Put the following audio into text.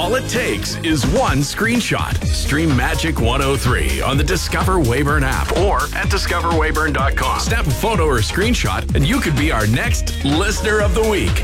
All it takes is one screenshot. Stream Magic 103 on the Discover Weyburn app or at discoverweyburn.com. Snap a photo or screenshot and you could be our next Listener of the Week.